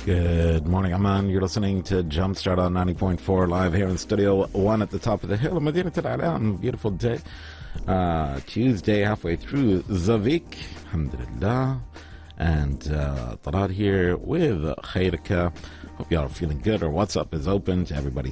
Good morning, Aman. You're listening to Jumpstart on 90.4 live here in Studio 1 at the top of the hill. Medina Tada'ala, beautiful day. Tuesday, halfway through the week. Alhamdulillah. And Talat here with Khairka. Hope y'all are feeling good. Our WhatsApp is open to everybody,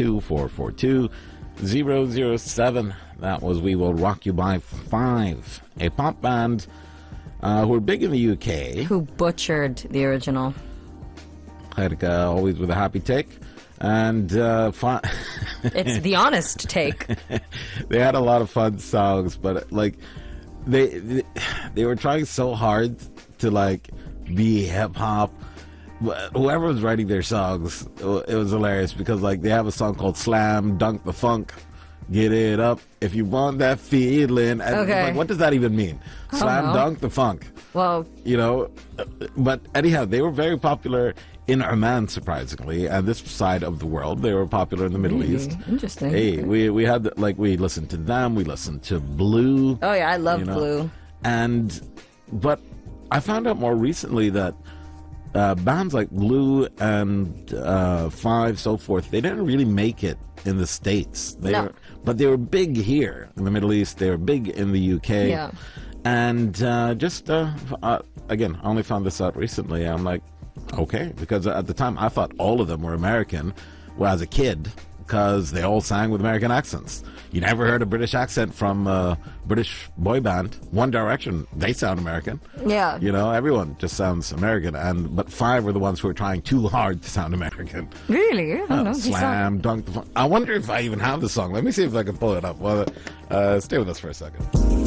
72442-007. That was We Will Rock You by Five, a pop band who are big in the UK. Who butchered the original. Khairka, always with a happy take. And it's the honest take. They had a lot of fun songs, but like they were trying so hard to like be hip hop. Whoever was writing their songs, it was hilarious because like they have a song called Slam Dunk the Funk. Get it up if you want that feeling. And okay. Like, what does that even mean? Slam dunk the funk. Well, you know, but anyhow, they were very popular in Oman, surprisingly, and this side of the world. They were popular in the Middle East. Interesting. Hey, we had like we listened to them. We listened to Blue. Oh yeah, I love Blue. But I found out more recently that bands like Blue and Five, so forth, they didn't really make it in the States. But they were big here in the Middle East. They were big in the UK. Yeah. And again, I only found this out recently. I'm like, okay, because at the time I thought all of them were American. Well, as a kid, because they all sang with American accents. You never heard a British accent from a British boy band. One Direction, they sound American. Yeah. You know, everyone just sounds American. But Five were the ones who were trying too hard to sound American. Really? I don't know. Slam, dunk the funk. I wonder if I even have the song. Let me see if I can pull it up. Well, stay with us for a second.